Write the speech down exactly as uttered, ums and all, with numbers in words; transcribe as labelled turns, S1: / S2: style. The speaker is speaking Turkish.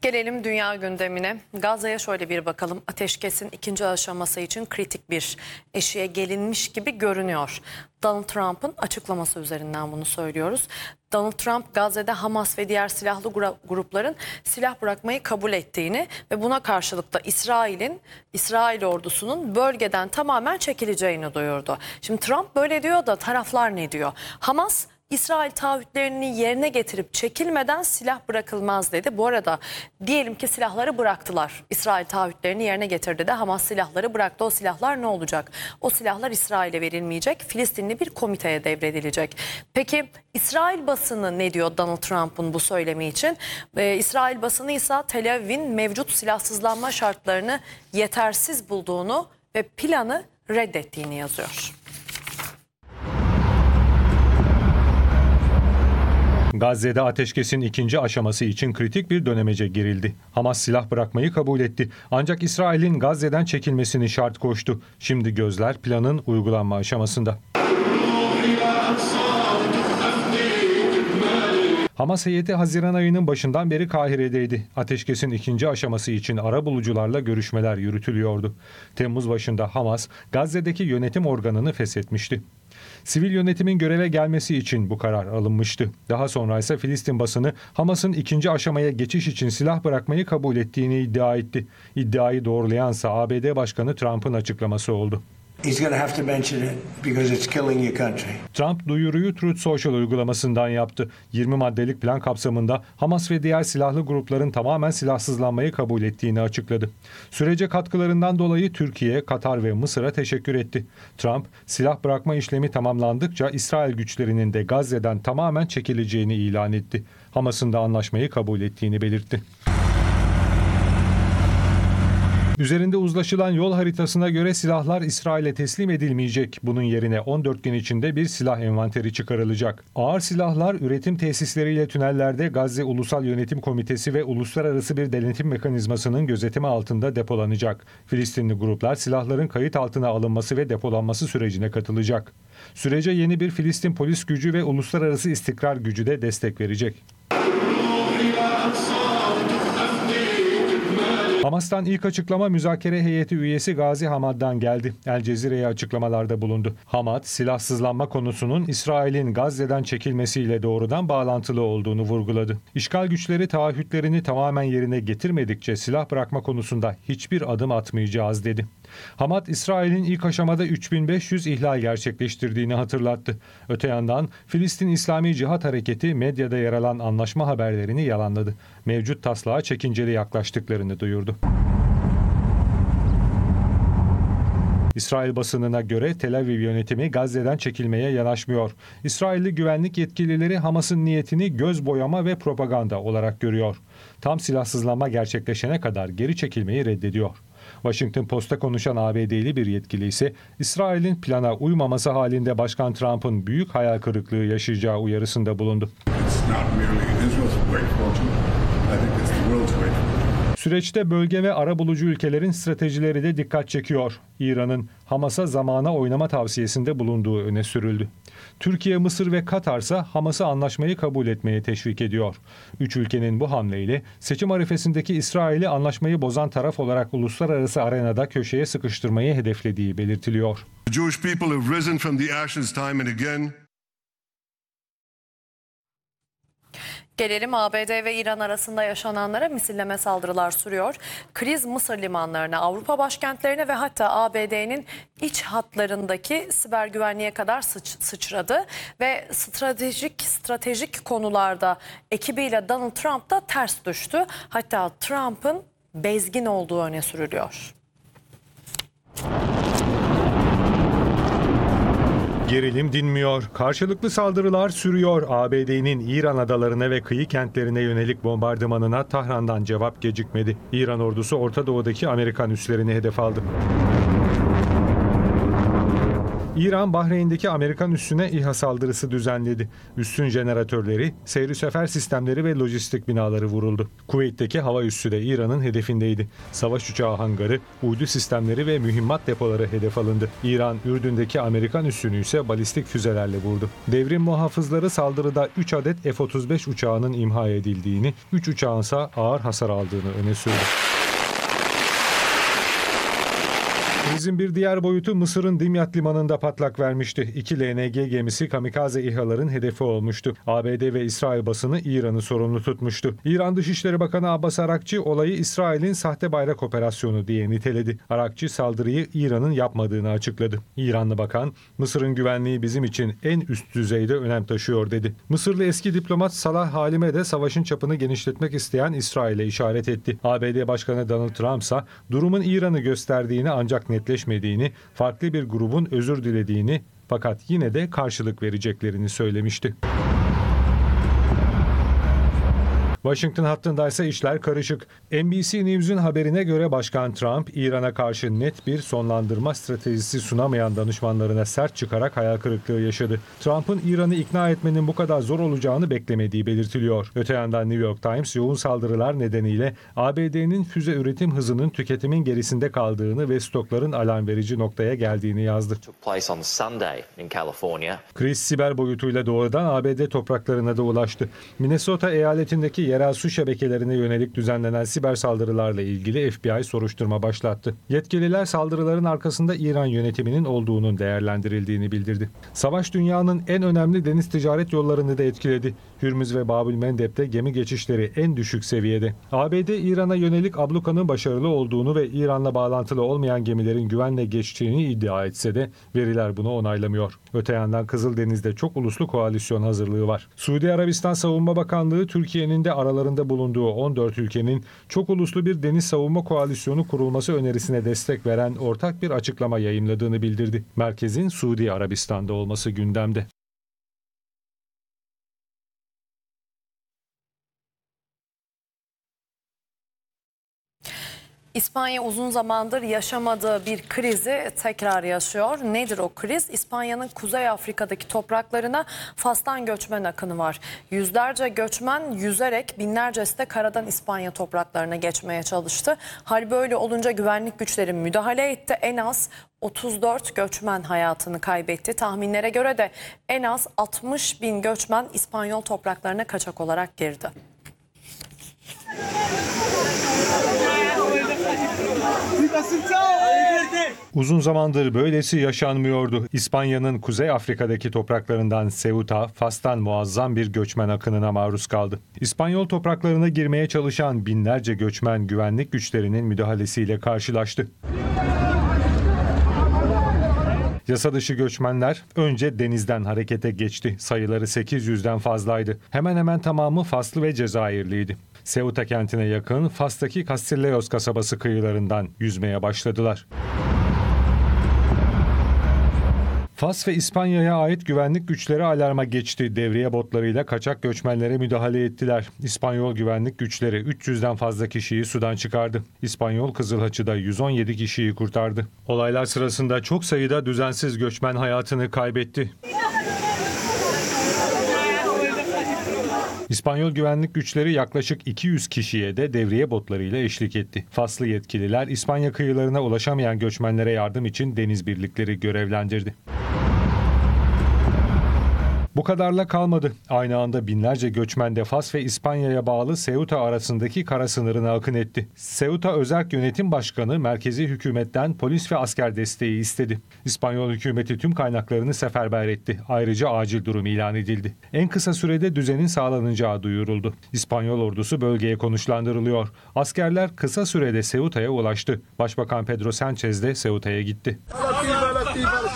S1: Gelelim dünya gündemine. Gazze'ye şöyle bir bakalım. Ateşkesin ikinci aşaması için kritik bir eşiğe gelinmiş gibi görünüyor. Donald Trump'ın açıklaması üzerinden bunu söylüyoruz. Donald Trump Gazze'de Hamas ve diğer silahlı grupların silah bırakmayı kabul ettiğini ve buna karşılık da İsrail'in, İsrail ordusunun bölgeden tamamen çekileceğini duyurdu. Şimdi Trump böyle diyor da taraflar ne diyor? Hamas, İsrail taahhütlerini yerine getirip çekilmeden silah bırakılmaz dedi. Bu arada diyelim ki silahları bıraktılar. İsrail taahhütlerini yerine getirdi de Hamas silahları bıraktı. O silahlar ne olacak? O silahlar İsrail'e verilmeyecek. Filistinli bir komiteye devredilecek. Peki İsrail basını ne diyor Donald Trump'ın bu söylemi için? Ee, İsrail basını ise Tel Aviv'in mevcut silahsızlanma şartlarını yetersiz bulduğunu ve planı reddettiğini yazıyor.
S2: Gazze'de ateşkesin ikinci aşaması için kritik bir dönemece girildi. Hamas silah bırakmayı kabul etti. Ancak İsrail'in Gazze'den çekilmesini şart koştu. Şimdi gözler planın uygulanma aşamasında. Hamas heyeti Haziran ayının başından beri Kahire'deydi. Ateşkesin ikinci aşaması için arabulucularla görüşmeler yürütülüyordu. Temmuz başında Hamas, Gazze'deki yönetim organını feshetmişti. Sivil yönetimin göreve gelmesi için bu karar alınmıştı. Daha sonra ise Filistin basını Hamas'ın ikinci aşamaya geçiş için silah bırakmayı kabul ettiğini iddia etti. İddiayı doğrulayansa A B D Başkanı Trump'ın açıklaması oldu. Trump duyuruyu Truth Social uygulamasından yaptı. yirmi maddelik plan kapsamında Hamas ve diğer silahlı grupların tamamen silahsızlanmayı kabul ettiğini açıkladı. Sürece katkılarından dolayı Türkiye, Katar ve Mısır'a teşekkür etti. Trump, silah bırakma işlemi tamamlandıkça İsrail güçlerinin de Gazze'den tamamen çekileceğini ilan etti. Hamas'ın da anlaşmayı kabul ettiğini belirtti. Üzerinde uzlaşılan yol haritasına göre silahlar İsrail'e teslim edilmeyecek. Bunun yerine on dört gün içinde bir silah envanteri çıkarılacak. Ağır silahlar üretim tesisleriyle tünellerde Gazze Ulusal Yönetim Komitesi ve uluslararası bir denetim mekanizmasının gözetimi altında depolanacak. Filistinli gruplar silahların kayıt altına alınması ve depolanması sürecine katılacak. Sürece yeni bir Filistin polis gücü ve uluslararası istikrar gücü de destek verecek. Hamas'tan ilk açıklama müzakere heyeti üyesi Gazi Hamad'dan geldi. El Cezire'ye açıklamalarda bulundu. Hamad, silahsızlanma konusunun İsrail'in Gazze'den çekilmesiyle doğrudan bağlantılı olduğunu vurguladı. İşgal güçleri taahhütlerini tamamen yerine getirmedikçe silah bırakma konusunda hiçbir adım atmayacağız dedi. Hamad, İsrail'in ilk aşamada üç bin beş yüz ihlal gerçekleştirdiğini hatırlattı. Öte yandan Filistin İslami Cihat Hareketi medyada yer alan anlaşma haberlerini yalanladı. Mevcut taslağa çekinceli yaklaştıklarını duyurdu. İsrail basınına göre Tel Aviv yönetimi Gazze'den çekilmeye yanaşmıyor. İsrailli güvenlik yetkilileri Hamas'ın niyetini göz boyama ve propaganda olarak görüyor. Tam silahsızlanma gerçekleşene kadar geri çekilmeyi reddediyor. Washington Post'a konuşan A B D'li bir yetkili ise İsrail'in plana uymaması halinde Başkan Trump'ın büyük hayal kırıklığı yaşayacağı uyarısında bulundu. Süreçte bölge ve arabulucu ülkelerin stratejileri de dikkat çekiyor. İran'ın Hamas'a zamana oynama tavsiyesinde bulunduğu öne sürüldü. Türkiye, Mısır ve Katar ise Hamas'ı anlaşmayı kabul etmeye teşvik ediyor. Üç ülkenin bu hamleyle seçim arifesindeki İsrail'i anlaşmayı bozan taraf olarak uluslararası arenada köşeye sıkıştırmayı hedeflediği belirtiliyor.
S3: The Jewish people have risen from the ashes time and again.
S1: Gelelim A B D ve İran arasında yaşananlara. Misilleme saldırılar sürüyor. Kriz Mısır limanlarına, Avrupa başkentlerine ve hatta A B D'nin iç hatlarındaki siber güvenliğe kadar sıç, sıçradı. Ve stratejik stratejik konularda ekibiyle Donald Trump da ters düştü. Hatta Trump'ın bezgin olduğu öne sürülüyor.
S2: Gerilim dinmiyor. Karşılıklı saldırılar sürüyor. A B D'nin İran adalarına ve kıyı kentlerine yönelik bombardımanına Tahran'dan cevap gecikmedi. İran ordusu Orta Doğu'daki Amerikan üslerini hedef aldı. İran, Bahreyn'deki Amerikan üssüne İHA saldırısı düzenledi. Üssün jeneratörleri, seyri sefer sistemleri ve lojistik binaları vuruldu. Kuveyt'teki hava üssü de İran'ın hedefindeydi. Savaş uçağı hangarı, uydu sistemleri ve mühimmat depoları hedef alındı. İran, Ürdün'deki Amerikan üssünü ise balistik füzelerle vurdu. Devrim muhafızları saldırıda üç adet F otuz beş uçağının imha edildiğini, üç uçağın ise ağır hasar aldığını öne sürdü. Krizin bir diğer boyutu Mısır'ın Dimyat limanında patlak vermişti. İki L N G gemisi kamikaze İHA'ların hedefi olmuştu. A B D ve İsrail basını İran'ı sorumlu tutmuştu. İran Dışişleri Bakanı Abbas Arakçi olayı İsrail'in sahte bayrak operasyonu diye niteledi. Arakçi saldırıyı İran'ın yapmadığını açıkladı. İranlı bakan, Mısır'ın güvenliği bizim için en üst düzeyde önem taşıyor dedi. Mısırlı eski diplomat Salah Halime de savaşın çapını genişletmek isteyen İsrail'e işaret etti. A B D Başkanı Donald Trump ise durumun İran'ı gösterdiğini ancak netleşmediğini, farklı bir grubun özür dilediğini fakat yine de karşılık vereceklerini söylemişti. Washington hattındaysa işler karışık. N B C News'un haberine göre Başkan Trump, İran'a karşı net bir sonlandırma stratejisi sunamayan danışmanlarına sert çıkarak hayal kırıklığı yaşadı. Trump'ın İran'ı ikna etmenin bu kadar zor olacağını beklemediği belirtiliyor. Öte yandan New York Times, yoğun saldırılar nedeniyle A B D'nin füze üretim hızının tüketimin gerisinde kaldığını ve stokların alarm verici noktaya geldiğini yazdı. Kriz siber boyutuyla doğrudan A B D topraklarına da ulaştı. Minnesota eyaletindeki yerel su şebekelerine yönelik düzenlenen siber saldırılarla ilgili F B I soruşturma başlattı. Yetkililer saldırıların arkasında İran yönetiminin olduğunun değerlendirildiğini bildirdi. Savaş dünyanın en önemli deniz ticaret yollarını da etkiledi. Hürmüz ve Babülmendeb'te gemi geçişleri en düşük seviyede. A B D, İran'a yönelik ablukanın başarılı olduğunu ve İran'la bağlantılı olmayan gemilerin güvenle geçtiğini iddia etse de veriler bunu onaylamıyor. Öte yandan Kızıldeniz'de çok uluslu koalisyon hazırlığı var. Suudi Arabistan Savunma Bakanlığı, Türkiye'nin de aralarında bulunduğu on dört ülkenin çok uluslu bir deniz savunma koalisyonu kurulması önerisine destek veren ortak bir açıklama yayımladığını bildirdi. Merkezin Suudi Arabistan'da olması gündemde.
S1: İspanya uzun zamandır yaşamadığı bir krizi tekrar yaşıyor. Nedir o kriz? İspanya'nın Kuzey Afrika'daki topraklarına Fas'tan göçmen akını var. Yüzlerce göçmen yüzerek, binlercesi de karadan İspanya topraklarına geçmeye çalıştı. Hal böyle olunca güvenlik güçleri müdahale etti. En az otuz dört göçmen hayatını kaybetti. Tahminlere göre de en az altmış bin göçmen İspanyol topraklarına kaçak olarak girdi.
S2: Uzun zamandır böylesi yaşanmıyordu. İspanya'nın Kuzey Afrika'daki topraklarından Ceuta, Fas'tan muazzam bir göçmen akınına maruz kaldı. İspanyol topraklarına girmeye çalışan binlerce göçmen güvenlik güçlerinin müdahalesiyle karşılaştı. Yasa dışı göçmenler önce denizden harekete geçti. Sayıları sekiz yüzden fazlaydı. Hemen hemen tamamı Faslı ve Cezayirliydi. Ceuta kentine yakın Fas'taki Castilleos kasabası kıyılarından yüzmeye başladılar. Fas ve İspanya'ya ait güvenlik güçleri alarma geçti. Devriye botlarıyla kaçak göçmenlere müdahale ettiler. İspanyol güvenlik güçleri üç yüzden fazla kişiyi sudan çıkardı. İspanyol Kızıl Haçı da yüz on yedi kişiyi kurtardı. Olaylar sırasında çok sayıda düzensiz göçmen hayatını kaybetti. İspanyol güvenlik güçleri yaklaşık iki yüz kişiye de devriye botlarıyla eşlik etti. Faslı yetkililer İspanya kıyılarına ulaşamayan göçmenlere yardım için deniz birlikleri görevlendirdi. Bu kadarla kalmadı. Aynı anda binlerce göçmen de Fas ve İspanya'ya bağlı Ceuta arasındaki kara sınırına akın etti. Ceuta Özerk Yönetim Başkanı merkezi hükümetten polis ve asker desteği istedi. İspanyol hükümeti tüm kaynaklarını seferber etti. Ayrıca acil durum ilan edildi. En kısa sürede düzenin sağlanacağı duyuruldu. İspanyol ordusu bölgeye konuşlandırılıyor. Askerler kısa sürede Ceuta'ya ulaştı. Başbakan Pedro Sánchez de Ceuta'ya gitti.